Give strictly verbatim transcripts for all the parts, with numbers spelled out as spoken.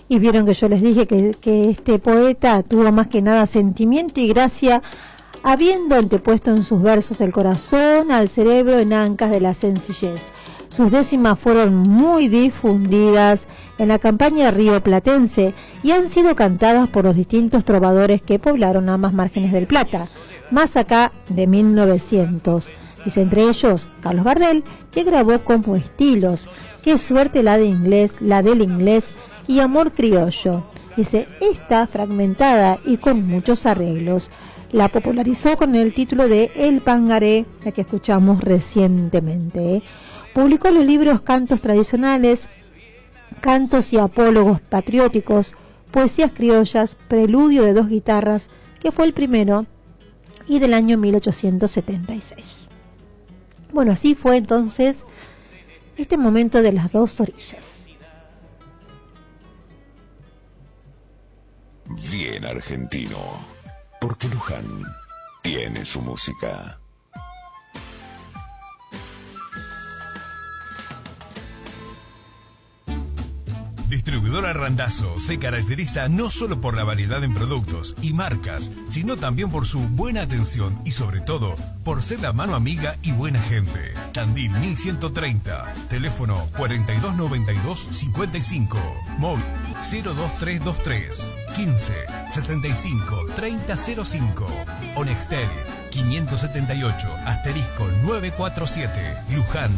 Y vieron que yo les dije que, que este poeta tuvo más que nada sentimiento y gracia, habiendo antepuesto en sus versos el corazón al cerebro en ancas de la sencillez. Sus décimas fueron muy difundidas en la campaña rioplatense y han sido cantadas por los distintos trovadores que poblaron ambas márgenes del Plata, más acá de mil novecientos. Dice, entre ellos Carlos Gardel, que grabó como estilos, qué suerte la de inglés, la del inglés y amor criollo. Dice, esta fragmentada y con muchos arreglos. La popularizó con el título de El Pangaré, la que escuchamos recientemente. ¿eh? Publicó los libros Cantos Tradicionales, Cantos y Apólogos Patrióticos, Poesías Criollas, Preludio de dos guitarras, que fue el primero, y del año mil ochocientos setenta y seis. Bueno, así fue entonces este momento de las dos orillas. Bien argentino, porque Luján tiene su música. Distribuidora Randazzo se caracteriza no solo por la variedad en productos y marcas, sino también por su buena atención y sobre todo por ser la mano amiga y buena gente. Tandil mil ciento treinta, teléfono cuatro dos nueve dos cinco cinco, móvil cero dos tres dos tres quince sesenta y cinco treinta cero cinco, o Nextel quinientos setenta y ocho asterisco novecientos cuarenta y siete, Luján.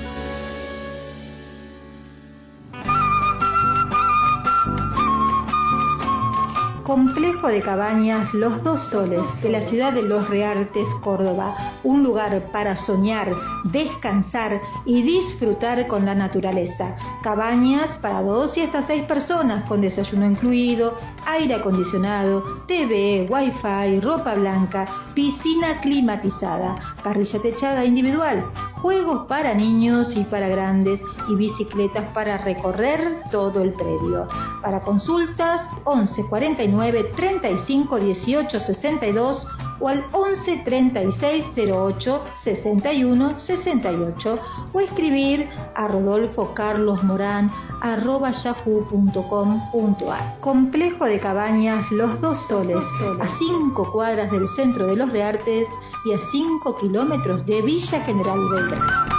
Complejo de cabañas Los Dos Soles, de la ciudad de Los Reartes, Córdoba. Un lugar para soñar, descansar y disfrutar con la naturaleza. Cabañas para dos y hasta seis personas, con desayuno incluido, aire acondicionado, T V, wifi, ropa blanca, piscina climatizada, parrilla techada individual, juegos para niños y para grandes y bicicletas para recorrer todo el predio. Para consultas, once cuarenta y nueve treinta y cinco dieciocho sesenta y dos o al once treinta y seis cero ocho sesenta y uno sesenta y ocho o escribir a rodolfo carlos morán arroba yahoo punto com punto ar. Complejo de cabañas Los Dos Soles, a cinco cuadras del centro de Los Reartes y a cinco kilómetros de Villa General Belgrano.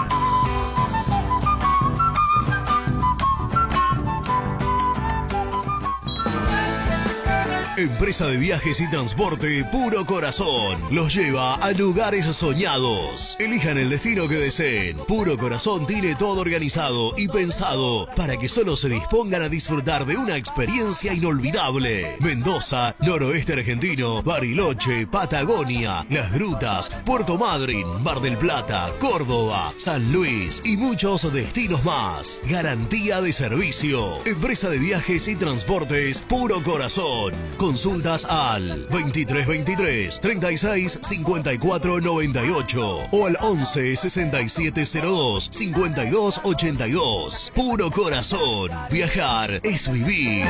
Empresa de viajes y transporte Puro Corazón los lleva a lugares soñados. Elijan el destino que deseen. Puro Corazón tiene todo organizado y pensado para que solo se dispongan a disfrutar de una experiencia inolvidable. Mendoza, noroeste argentino, Bariloche, Patagonia, Las Grutas, Puerto Madryn, Mar del Plata, Córdoba, San Luis y muchos destinos más. Garantía de servicio. Empresa de viajes y transportes Puro Corazón. Consultas al veintitrés veintitrés treinta y seis cincuenta y cuatro noventa y ocho o al once sesenta y siete cero dos cincuenta y dos ochenta y dos. Puro Corazón. Viajar es vivir.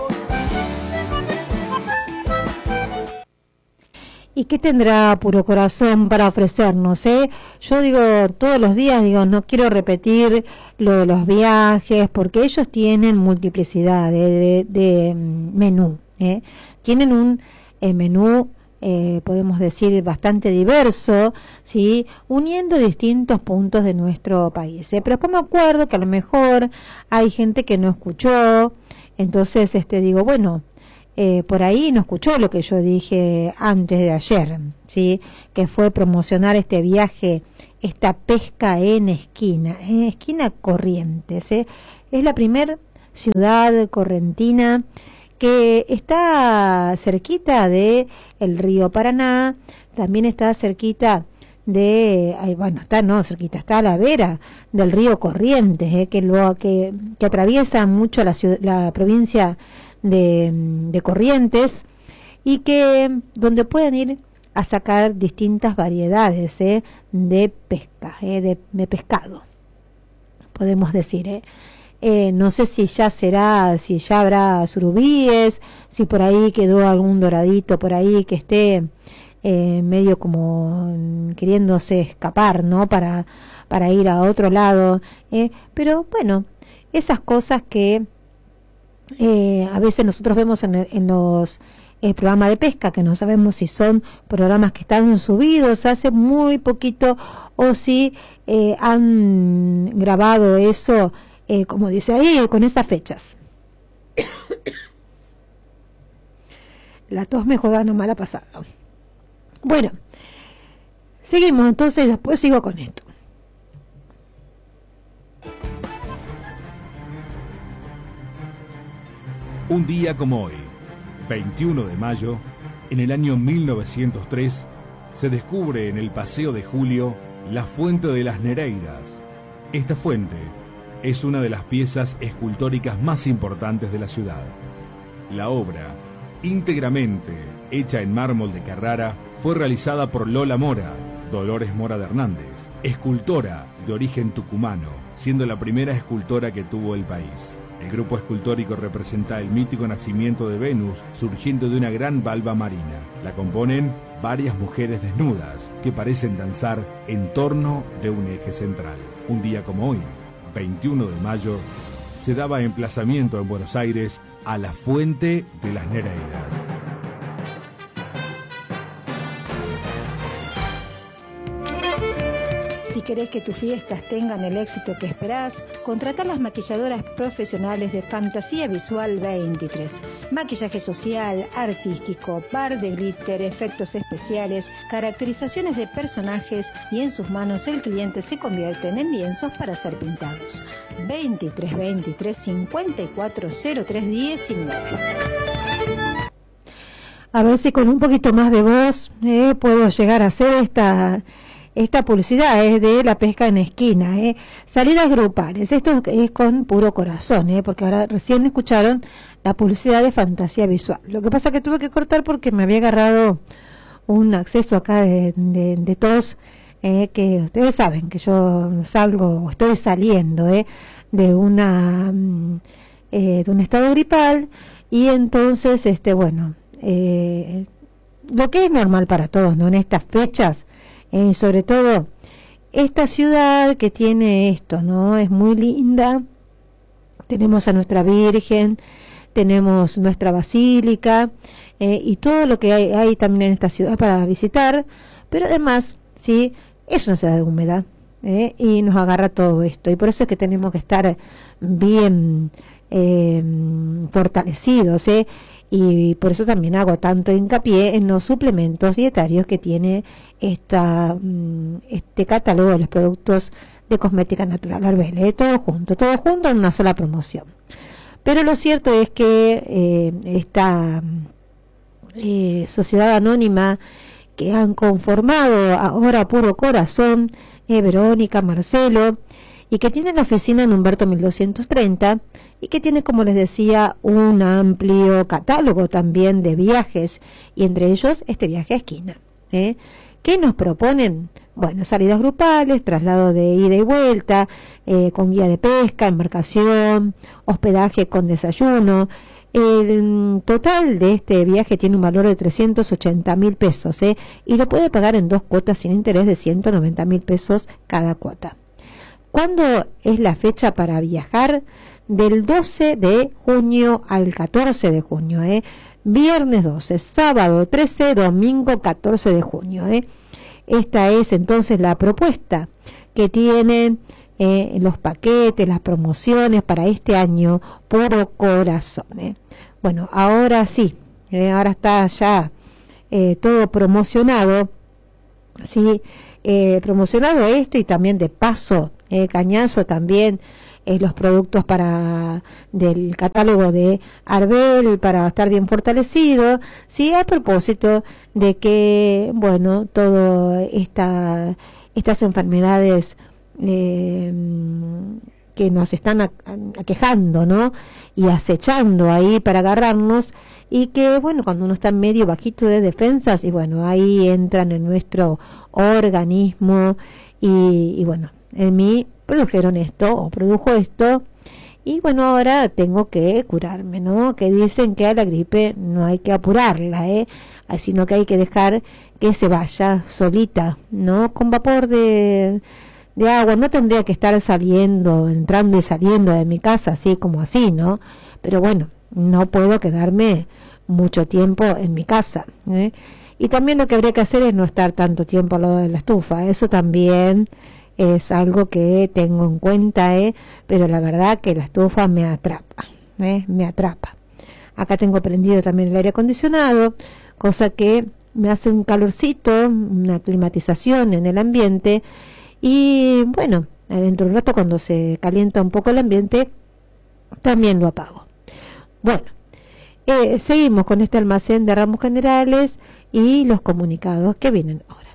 ¿Y qué tendrá Puro Corazón para ofrecernos? Eh? Yo digo, todos los días, digo, no quiero repetir lo de los viajes, porque ellos tienen multiplicidad de, de, de menú. ¿eh? Tienen un eh, menú, eh, podemos decir, bastante diverso, ¿sí? Uniendo distintos puntos de nuestro país. ¿eh? Pero después me acuerdo que a lo mejor hay gente que no escuchó, entonces este digo, bueno, Eh, por ahí no escuchó lo que yo dije antes de ayer, ¿sí? Que fue promocionar este viaje, esta pesca en Esquina, en Esquina Corrientes. ¿eh? Es la primer ciudad correntina que está cerquita de el río Paraná, también está cerquita de, ay, bueno, está no, cerquita, está a la vera del río Corrientes, ¿eh? que, lo, que, que atraviesa mucho la, ciudad, la provincia De, de Corrientes, y que donde pueden ir a sacar distintas variedades ¿eh? de pesca, ¿eh? de, de pescado, podemos decir. ¿eh? Eh, no sé si ya será, si ya habrá surubíes, si por ahí quedó algún doradito por ahí que esté eh, medio como queriéndose escapar, ¿no? Para, para ir a otro lado. ¿eh? Pero bueno, esas cosas que eh, a veces nosotros vemos en, en los eh, programas de pesca, que no sabemos si son programas que están subidos hace muy poquito o si eh, han grabado eso, eh, como dice ahí, con esas fechas. La tos me juega una mala pasada. Bueno, seguimos entonces, después sigo con esto. Un día como hoy, veintiuno de mayo, en el año mil novecientos tres, se descubre en el Paseo de Julio la Fuente de las Nereidas. Esta fuente es una de las piezas escultóricas más importantes de la ciudad. La obra, íntegramente hecha en mármol de Carrara, fue realizada por Lola Mora, Dolores Mora de Hernández, escultora de origen tucumano, siendo la primera escultora que tuvo el país. El grupo escultórico representa el mítico nacimiento de Venus surgiendo de una gran valva marina. La componen varias mujeres desnudas que parecen danzar en torno de un eje central. Un día como hoy, veintiuno de mayo, se daba emplazamiento en Buenos Aires a la Fuente de las Nereidas. Si querés que tus fiestas tengan el éxito que esperás, contratá las maquilladoras profesionales de Fantasía Visual veintitrés. Maquillaje social, artístico, bar de glitter, efectos especiales, caracterizaciones de personajes y en sus manos el cliente se convierten en lienzos para ser pintados. veintitrés veintitrés cincuenta y cuatro cero tres diecinueve. A ver si con un poquito más de voz eh, puedo llegar a hacer esta... Esta publicidad es de la pesca en esquina, ¿eh? Salidas grupales, esto es con puro corazón, ¿eh? Porque ahora recién escucharon la publicidad de Fantasía Visual. Lo que pasa es que tuve que cortar porque me había agarrado un acceso acá de, de, de tos, eh, que ustedes saben que yo salgo, o estoy saliendo ¿eh? de una eh, de un estado gripal, y entonces, este bueno, eh, lo que es normal para todos, ¿no? En estas fechas, Eh, sobre todo esta ciudad que tiene esto, ¿no? Es muy linda. Tenemos a nuestra Virgen, tenemos nuestra basílica eh, y todo lo que hay, hay también en esta ciudad para visitar, pero además, sí, es una ciudad húmeda eh, y nos agarra todo esto, y por eso es que tenemos que estar bien eh, fortalecidos, ¿eh? Y por eso también hago tanto hincapié en los suplementos dietarios que tiene esta, este catálogo de los productos de cosmética natural Arbel, ¿eh? todo junto, todo junto en una sola promoción. Pero lo cierto es que eh, esta eh, sociedad anónima que han conformado ahora Puro Corazón, eh, Verónica, Marcelo, y que tiene la oficina en Humberto mil doscientos treinta, y que tiene, como les decía, un amplio catálogo también de viajes, y entre ellos este viaje a esquina. ¿eh? ¿Qué nos proponen? Bueno, salidas grupales, traslado de ida y vuelta, eh, con guía de pesca, embarcación, hospedaje con desayuno. El total de este viaje tiene un valor de trescientos ochenta mil pesos, ¿eh? y lo puede pagar en dos cuotas sin interés de ciento noventa mil pesos cada cuota. ¿Cuándo es la fecha para viajar? Del doce de junio al catorce de junio, ¿eh? Viernes doce, sábado trece, domingo catorce de junio. ¿eh? Esta es entonces la propuesta que tienen eh, los paquetes, las promociones para este año Puro Corazón. ¿eh? Bueno, ahora sí, eh, ahora está ya eh, todo promocionado, sí, eh, promocionado esto, y también de paso, eh, cañazo también. Eh, los productos para del catálogo de Arbel para estar bien fortalecido, sí, a propósito de que, bueno, todo esta estas enfermedades eh, que nos están aquejando, ¿no? Y acechando ahí para agarrarnos, y que, bueno, cuando uno está medio bajito de defensas, y bueno, ahí entran en nuestro organismo, y, y bueno, en mí produjeron esto o produjo esto, y bueno, ahora tengo que curarme, ¿no? Que dicen que a la gripe no hay que apurarla, ¿eh? Sino que hay que dejar que se vaya solita, ¿no? Con vapor de, de agua. No tendría que estar saliendo, entrando y saliendo de mi casa así como así, ¿no? Pero bueno, no puedo quedarme mucho tiempo en mi casa, ¿eh? Y también lo que habría que hacer es no estar tanto tiempo al lado de la estufa. Eso también es algo que tengo en cuenta, ¿eh? Pero la verdad que la estufa me atrapa, ¿eh? Me atrapa. Acá tengo prendido también el aire acondicionado, cosa que me hace un calorcito, una climatización en el ambiente. Y bueno, dentro de un rato, cuando se calienta un poco el ambiente, también lo apago. Bueno, eh, seguimos con este almacén de ramos generales y los comunicados que vienen ahora.